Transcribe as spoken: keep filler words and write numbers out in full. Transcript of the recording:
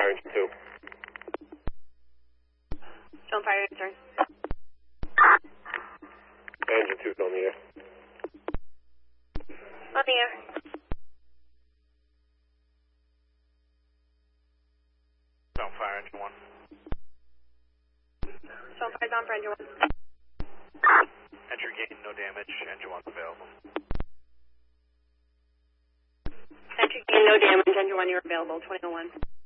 fire engine two. Shown fire turn. Engine two's on the air. On the air. Shown fire engine one. Shown fire down for engine one. Entry gain, no damage. Engine one's available. Entry gain, no damage. Engine one, you're available. twenty oh one.